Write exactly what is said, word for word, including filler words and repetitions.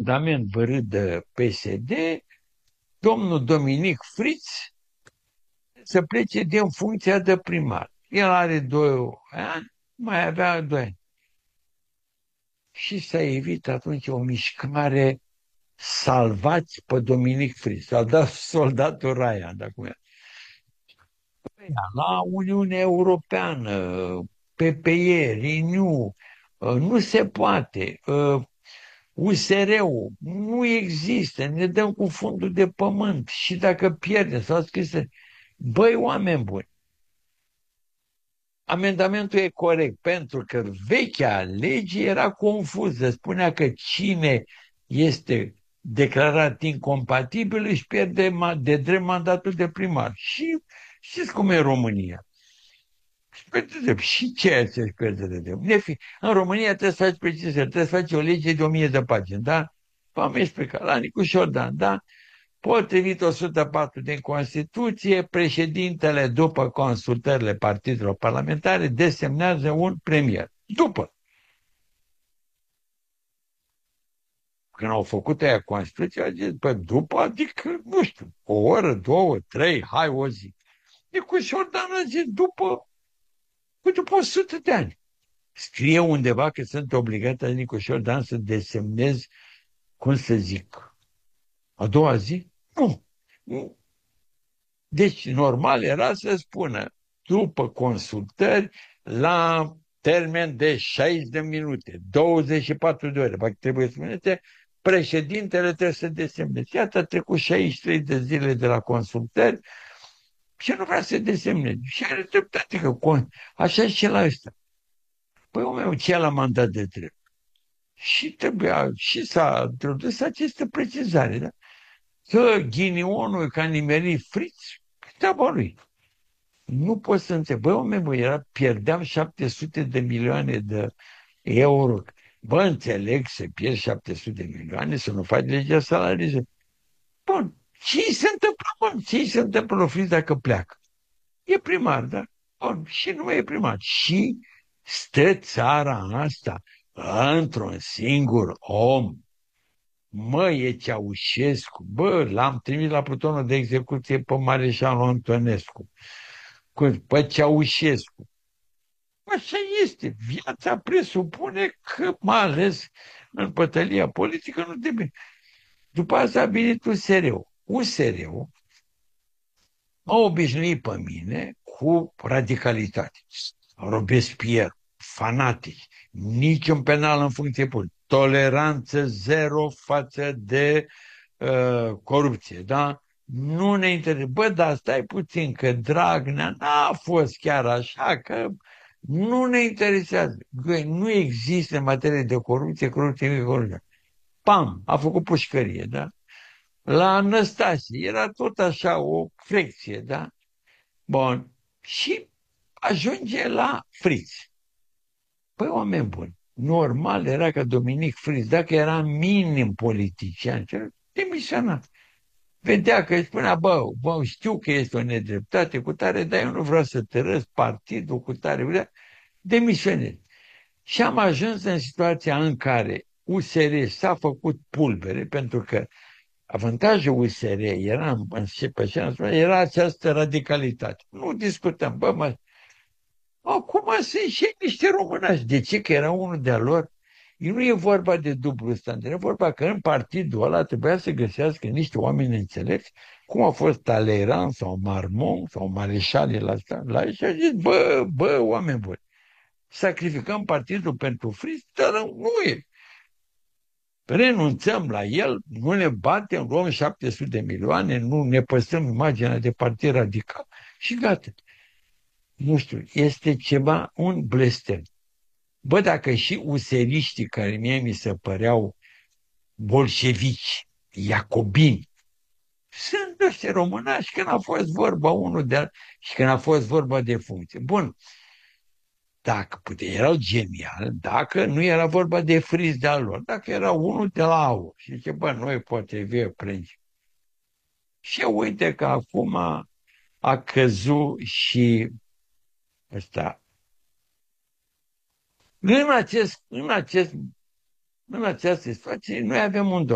amendament vărât de P S D, domnul Dominic Fritz să plece din funcția de primar. El are doi ani, mai avea doi ani. Și s-a evit atunci o mișcare salvați pe Dominic Fritz. S-a dat soldatul Ryan, dacă mi la Uniunea Europeană, P P E, Renew, nu se poate. U S R-ul nu există, ne dăm cu fundul de pământ și dacă pierdem, s-au scris, băi, oameni buni, amendamentul e corect pentru că vechea lege era confuză, spunea că cine este declarat incompatibil își pierde de drept mandatul de primar. Și știți cum e în România. Și ce să își pierde de drept? În România trebuie să faci precizări, trebuie să faci o lege de o mie de pagini, da? V-am explicat, la Nicușor Dan, da? Potrivit o sută patru din Constituție, președintele, după consultările partidelor parlamentare, desemnează un premier. După. Când au făcut aia Constituția, a zis, bă, după, adică, nu știu, o oră, două, trei, hai o zi. Nicușor Dan a zis, după, după o sută de ani. Scrie undeva că sunt obligat a Nicușor Dan să desemnez, cum să zic, a doua zi? Nu. nu. Deci, normal era să spună, după consultări, la termen de șaizeci de minute, douăzeci și patru de ore, dacă trebuie să spuneți, președintele trebuie să desemneze. Iată, a trecut șaizeci și trei de zile de la consultări și nu vrea să desemneze. Și are dreptate că așa și la ăsta. Păi, omul, ce la mandat de drept? Și trebuia, și s-a introdus această precizare, da? Că ghinionul ca nimerit Fritz, treaba lui. Nu pot să înțeleg. Băi, oameni, bă, era, pierdeam șapte sute de milioane de euro. Bă, înțeleg să pierzi șapte sute de milioane, să nu faci legea salariilor. Bun, ce se întâmplă, bă? Ce se întâmplă lui Fritz dacă pleacă? E primar, da? Bun, și nu mai e primar. Și stă țara asta într-un singur om. Mă, e Ceaușescu. Bă, l-am trimis la plutonul de execuție pe Mareșalul Antonescu. Pe Ceaușescu. Așa este. Viața presupune că, mai ales în pătălia politică, nu trebuie. După asta a venit U S R-ul. U S R-ul m-a obișnuit pe mine cu radicalitate. Robespierre, fanatici, niciun penal în funcție politică, toleranță zero față de uh, corupție, da? Nu ne interesează. Bă, dar stai puțin, că Dragnea n-a fost chiar așa, că nu ne interesează. Nu există în materie de corupție, corupție, corupție. Pam, a făcut pușcărie, da? La Năstase era tot așa o frecție, da? Bun. Și ajunge la Fritz. Păi, oameni buni, normal era că Dominic Fritz, dacă era minim politician, demisiona. Vedea că îi spunea, bă, bă, știu că este o nedreptate cu tare, dar eu nu vreau să tărăsc partidul cu tare, demisionez. Și am ajuns în situația în care U S R s-a făcut pulbere, pentru că avantajul U S R era, în, era această radicalitate. Nu discutăm, bă, mă, acum sunt și niște românași. De ce? Că era unul de-a lor. Nu e vorba de dublu standard, e vorba că în partidul ăla trebuia să găsească niște oameni înțelepți, cum a fost Talleyrand sau Marmont sau Mareșalii la asta. La și a zis, bă, bă, oameni buni, sacrificăm partidul pentru Fritz, dar nu e. Renunțăm la el, nu ne batem, luăm șapte sute de milioane, nu ne păstrăm imaginea de partid radical și gata. Nu știu, este ceva, un blestem. Bă, dacă și useriștii care mie mi se păreau bolșevici, iacobini, sunt ăștia românași când a fost vorba unul de și când a fost vorba de funcție. Bun, dacă putea, erau genial, dacă nu era vorba de friz de-al lor, dacă era unul de la aur și zice, bă, noi potrivit plângi. Și uite că acum a căzut și ăsta. În, acest, în, acest, în această situație noi avem un